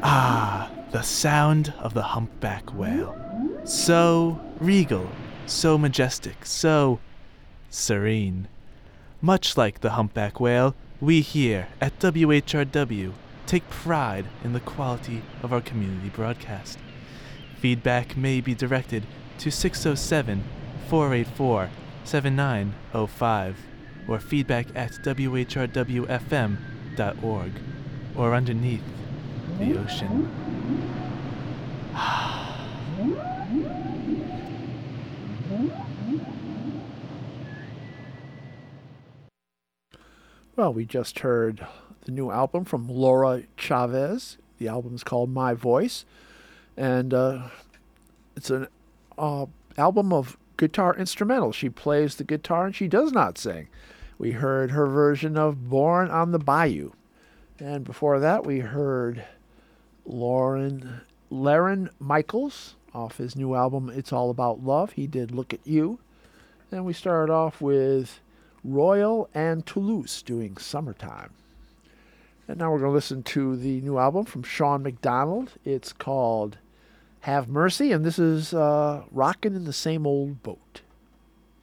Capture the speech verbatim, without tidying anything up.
Ah, the sound of the humpback whale. So regal, so majestic, so serene. Much like the humpback whale, we here at W H R W take pride in the quality of our community broadcast. Feedback may be directed to six oh seven, four eight four, seven nine oh five or feedback at w h r w f m dot org or underneath the ocean. Well, we just heard the new album from Laura Chavez. The album is called My Voice, and uh, it's an uh, album of guitar instrumentals. She plays the guitar and she does not sing. We heard her version of Born on the Bayou. And before that, we heard Lauren, Lauren Michaels off his new album, It's All About Love. He did Look at You. And we started off with Royal and Toulouse doing Summertime. And now we're going to listen to the new album from Sean McDonald. It's called Have Mercy, and this is uh, Rockin' in the Same Old Boat.